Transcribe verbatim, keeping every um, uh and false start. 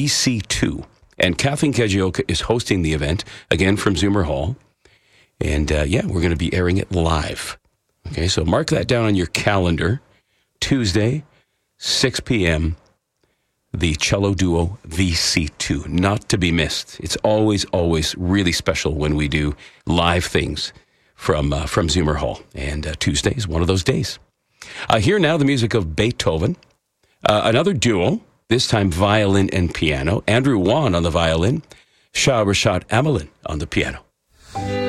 C two. And Kathleen Kajioka is hosting the event, again from Zoomer Hall. And uh, yeah, we're going to be airing it live. Okay, so mark that down on your calendar. Tuesday, six p.m., the cello duo V C two. Not to be missed. It's always, always really special when we do live things from uh, from Zoomer Hall. And uh, Tuesday is one of those days. Uh, here now, the music of Beethoven. Uh, another duo, this time violin and piano. Andrew Wan on the violin, Shah Rashad Amelin on the piano.